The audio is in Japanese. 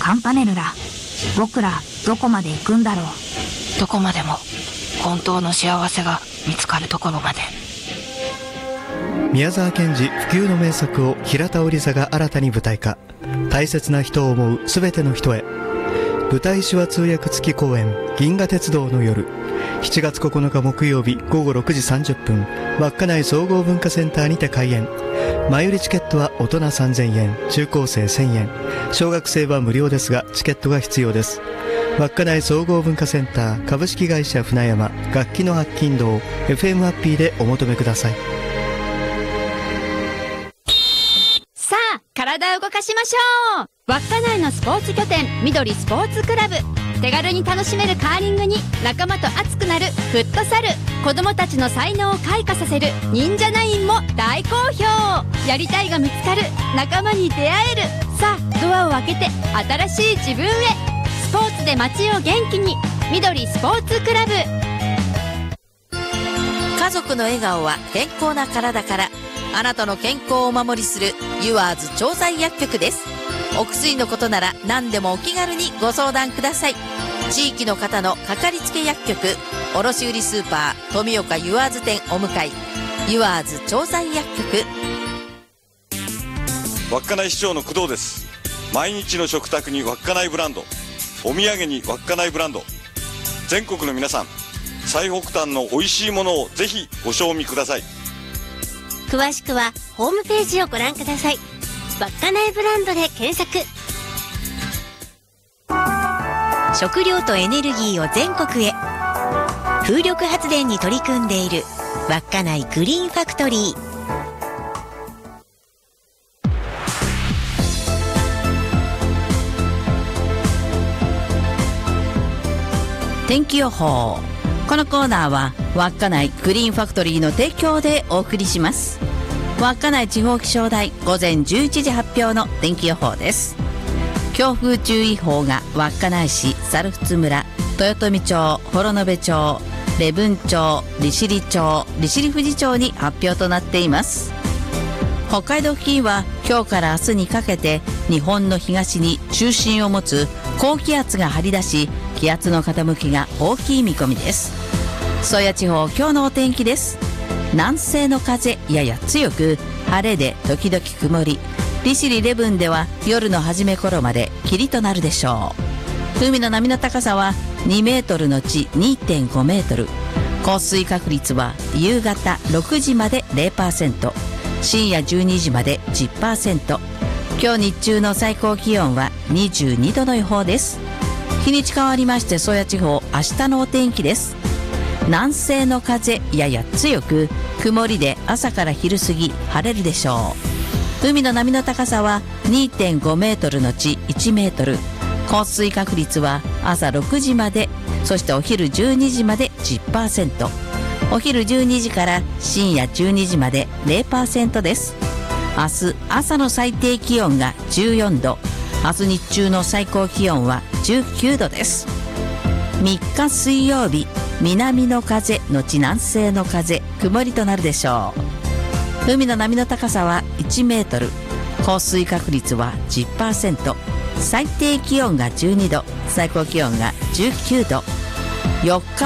カンパネルラ。僕らどこまで行くんだろう。 どこまでも本当の幸せが見つかるところまで。 宮沢賢治不朽の名作を平田織座が新たに舞台化。大切な人を思うすべての人へ。舞台手話通訳付き公演銀河鉄道の夜、7月9日木曜日午後6時30分、稚内総合文化センターにて開演。前売りチケットは大人3000円、中高生1000円、小学生は無料ですがチケットが必要です。稚内総合文化センター株式会社船山、楽器の八金堂、 FM ハッピーでお求めください。 さあ、体を動かしましょう。稚内のスポーツ拠点、緑スポーツクラブ。手軽に楽しめるカーリングに仲間と熱くなるフットサル、子供たちの才能を開花させる忍者ナインも大好評。やりたいが見つかる、仲間に出会える。さあ、ドアを開けて新しい自分へ。スポーツで街を元気に、緑スポーツクラブ。 家族の笑顔は健康な体から。あなたの健康をお守りするユアーズ調剤薬局です。お薬のことなら何でもお気軽にご相談ください。地域の方のかかりつけ薬局、卸売スーパー富岡ユアーズ店お向かい、ユアーズ調剤薬局。 稚内市長の工藤です。毎日の食卓に稚内ブランド、お土産に稚内ブランド。全国の皆さん、最北端の美味しいものをぜひご賞味ください。 詳しくはホームページをご覧ください。稚内ブランドで検索。 食料とエネルギーを全国へ。風力発電に取り組んでいる稚内グリーンファクトリー。 天気予報。このコーナーは稚内グリーンファクトリーの提供でお送りします。稚内地方気象台午前11時発表の天気予報です。強風注意報が稚内市、猿払村、豊富町、幌延町、礼文町、利尻町、利尻富士町に発表となっています。北海道付近は今日から明日にかけて日本の東に中心を持つ高気圧が張り出し、気圧の傾きが大きい見込みです。宗谷地方、今日のお天気です。南西の風やや強く、晴れで時々曇り。利尻礼文では夜の初め頃まで霧となるでしょう。海の波の高さは2メートルのち 2.5 メートル。降水確率は夕方6時まで 0%、深夜12時まで 10%。今日日中の最高気温は22度の予報です。日にち変わりまして宗谷地方、明日のお天気です。南西の風やや強く、曇りで朝から昼過ぎ晴れるでしょう。海の波の高さは 2.5 メートルのち1メートル。降水確率は朝6時まで、そしてお昼12時まで 10%、お昼12時から深夜12時まで 0% です。明日朝の最低気温が14度、明日日中の最高気温は19度です。3日水曜日、南の風のち南西の風、曇りとなるでしょう。海の波の高さは1メートル、降水確率は 10%、最低気温が12度、最高気温が19度。4日